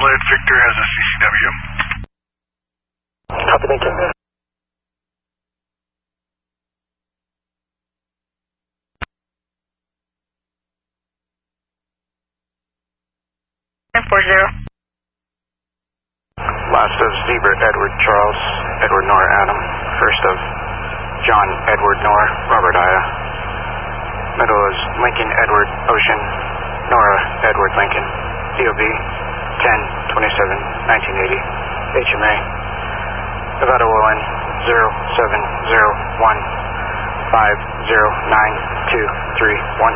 Charlotte, Victor has a CCW. Copy, thank you. Last of Zebra Edward Charles, Edward Nor Adam. First of John Edward Nor, Robert Aya. Middle is Lincoln Edward Ocean, Nora Edward Lincoln. DOB 10/27/1980. HMA. Nevada Wolin 0701 509-231.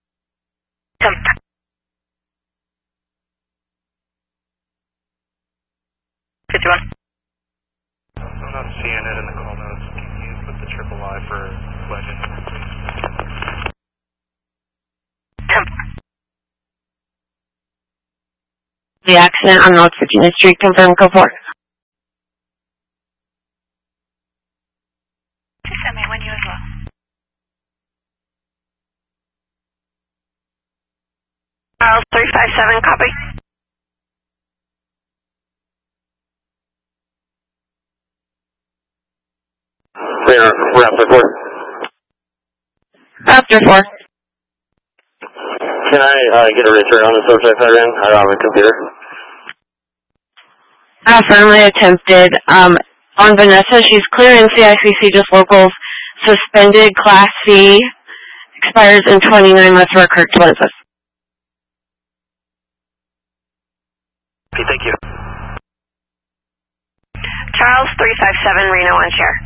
I'm not seeing it in the call notes. Can you put the triple I for legend, please? The accident on North Virginia Street, confirm, go for it. Send me when you as well. Charles 357, copy. We're after 4. After 4. Can I get a return on the subject I ran? I don't have a computer. Firmly attempted. On Vanessa, she's clear in CICC, just locals. Suspended, Class C, expires in 29. Let's record Kansas. Okay, thank you. Charles 357, Reno on share.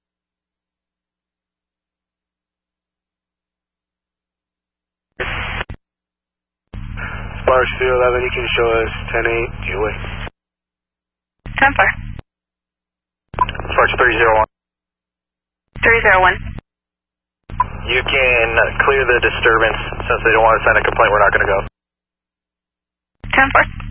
Sparks 311, you can show us 10-8, Julie. 10-4. Sparks 301. 301. You can clear the disturbance. Since they don't want to send a complaint, we're not going to go. 10-4.